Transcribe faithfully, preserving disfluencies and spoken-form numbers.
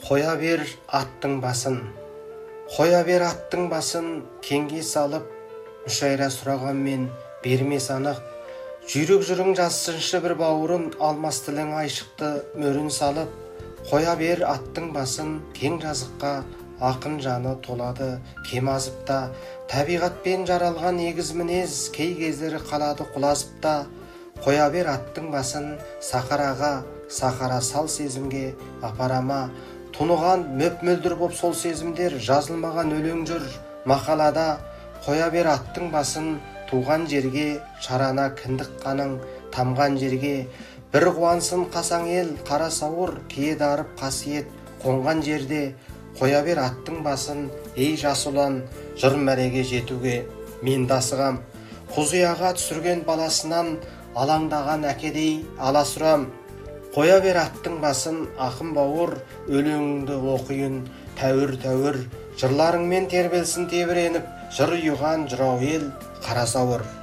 Қоя бер аттың басын, қоя бер аттың басын, кеңге салып, мүшайра сұрағанмен бермес анық. Жүйрік жүрің жазсыншы бір бауырын, алмас тілің айшықты мөрін салып. Қоя бер аттың басын, кең жазыққа ақын жаны толады кем азыпта. Табиғатпен жаралған егіз мінез, кей кездері қалады құлазыпта. Қоя бер аттың басын, сахараға, сахара сал сезімге апарама. Тұныған мөп-мөлдір боп сол сезімдер, жазылмаған өлең жүр мақалада. Қоя бер аттың басын, туған жерге, шарана кіндік қаның тамған жерге. Бір қуансын қасаң ел, қара сауыр, кие дарып қасиет қонған жерде. Қоя бер аттың басын, ей жас ұлан, жыр мәреге жетуге мен дасығам. Құзияға түсірген баласынан, алаңдаған әкедей аласұрам. Қоя бер аттың басын, ақын бауыр, өлеңіңді оқиын тәуір-тәуір. Жырларыңмен тербелсін тебіреніп, жыр ұйыған жырау ел қара сауыр.